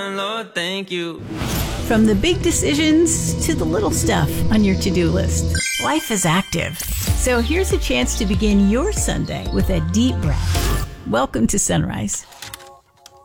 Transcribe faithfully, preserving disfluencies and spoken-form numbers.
Lord, thank you. From the big decisions to the little stuff on your to-do list, life is active. So here's a chance to begin your Sunday with a deep breath. Welcome to Sunrise.